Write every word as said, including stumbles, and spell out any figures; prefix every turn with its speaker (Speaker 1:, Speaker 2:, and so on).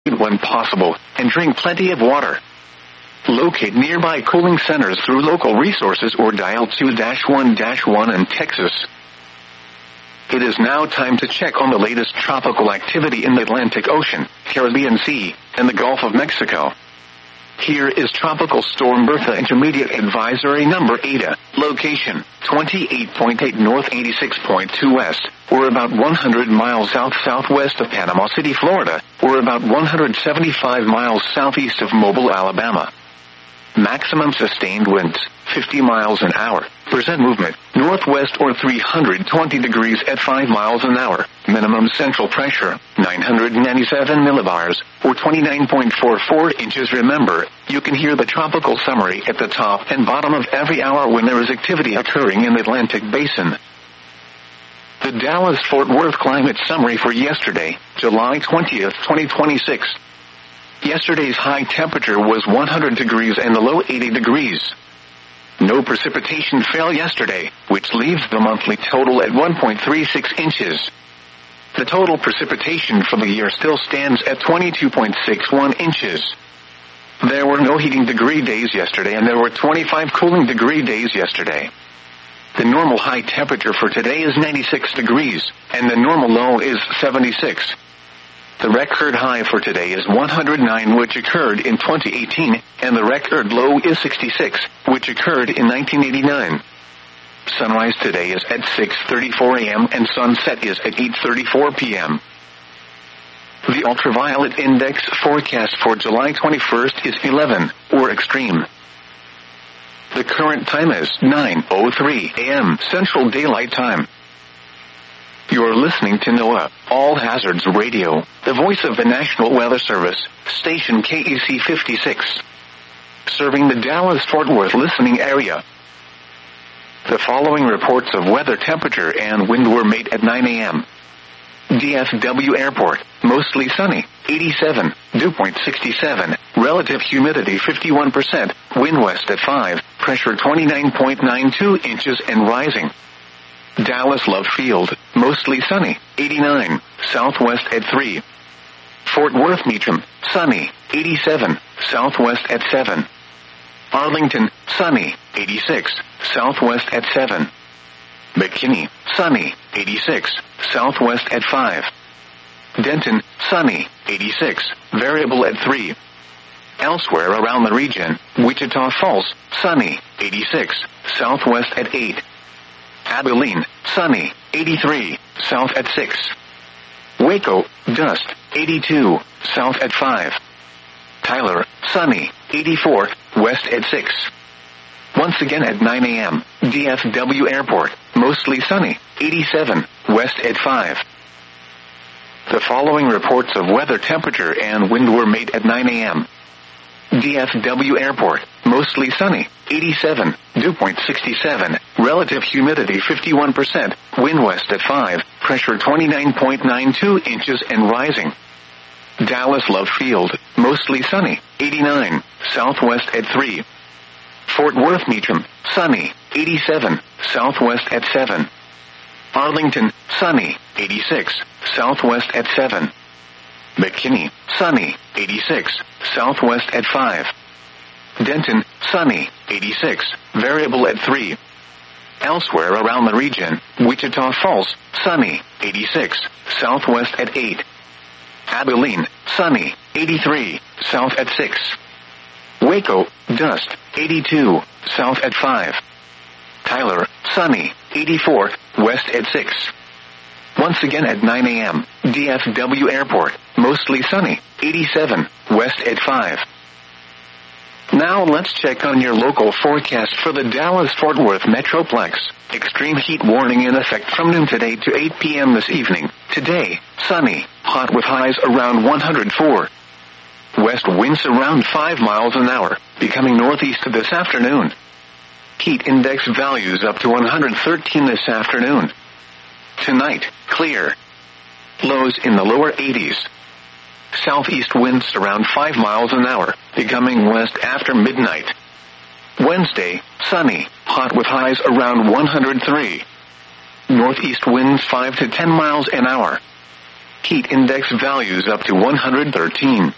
Speaker 1: when possible, and drink plenty of water. Locate nearby cooling centers through local resources or dial two one one in Texas. It is now time to check on the latest tropical activity in the Atlantic Ocean, Caribbean Sea, and the Gulf of Mexico. Here is Tropical Storm Bertha Intermediate Advisory Number Eta, location twenty-eight point eight north, eighty-six point two west, or about one hundred miles south-southwest of Panama City, Florida, or about one hundred seventy-five miles southeast of Mobile, Alabama. Maximum sustained winds, fifty miles an hour. Percent movement, northwest or three hundred twenty degrees at five miles an hour. Minimum central pressure, nine hundred ninety-seven millibars, or twenty-nine point four four inches. Remember, you can hear the tropical summary at the top and bottom of every hour when there is activity occurring in the Atlantic Basin. The Dallas-Fort Worth climate summary for yesterday, July twentieth, twenty twenty-six. Yesterday's high temperature was one hundred degrees and the low eighty degrees. No precipitation fell yesterday, which leaves the monthly total at one point three six inches. The total precipitation for the year still stands at twenty-two point six one inches. There were no heating degree days yesterday and there were twenty-five cooling degree days yesterday. The normal high temperature for today is ninety-six degrees, and the normal low is seventy-six. The record high for today is one hundred nine, which occurred in twenty eighteen, and the record low is sixty-six, which occurred in nineteen eighty-nine. Sunrise today is at six thirty-four a.m. and sunset is at eight thirty-four p.m. The ultraviolet index forecast for July twenty-first is eleven, or extreme. The current time is nine oh three a.m. Central Daylight Time. You're listening to NOAA, All Hazards Radio, the voice of the National Weather Service, station K E C fifty-six. Serving the Dallas-Fort Worth listening area. The following reports of weather, temperature, and wind were made at nine a.m. D F W Airport, mostly sunny, eighty-seven, dew point sixty-seven, relative humidity fifty-one percent, wind west at five, pressure twenty-nine point nine two inches and rising. Dallas Love Field, mostly sunny, eighty-nine, southwest at three. Fort Worth Meacham, sunny, eighty-seven, southwest at seven. Arlington, sunny, eighty-six, southwest at seven. McKinney, sunny, eighty-six, southwest at five. Denton, sunny, eighty-six, variable at three. Elsewhere around the region, Wichita Falls, sunny, eighty-six, southwest at eight. Abilene, sunny, eighty-three, south at six. Waco, dust, eighty-two, south at five. Tyler, sunny, eighty-four, west at six. Once again at nine a.m., D F W Airport, mostly sunny, eighty-seven, west at five. The following reports of weather, temperature, and wind were made at nine a.m. D F W Airport, mostly sunny, eighty-seven, dew point sixty-seven, relative humidity fifty-one percent, wind west at five, pressure twenty-nine point nine two inches and rising. Dallas Love Field, mostly sunny, eighty-nine, southwest at three. Fort Worth Meacham, sunny, eighty-seven, southwest at seven. Arlington, sunny, eighty-six, southwest at seven. McKinney, sunny, eighty-six, southwest at five. Denton, sunny, eighty-six, variable at three. Elsewhere around the region, Wichita Falls, sunny, eighty-six, southwest at eight. Abilene, sunny, eighty-three, south at six. Waco, dust, eighty-two, south at five. Tyler, sunny, eighty-four, west at six. Once again at nine a.m., D F W Airport, mostly sunny, eighty-seven, west at five. Now let's check on your local forecast for the Dallas-Fort Worth Metroplex. Extreme heat warning in effect from noon today to eight p.m. this evening. Today, sunny, hot with highs around one hundred four. West winds around five miles an hour, becoming northeast this afternoon. Heat index values up to one hundred thirteen this afternoon. Tonight, clear. Lows in the lower eighties. Southeast winds around five miles an hour, becoming west after midnight. Wednesday, sunny, hot with highs around one hundred three. Northeast winds five to ten miles an hour. Heat index values up to one hundred thirteen.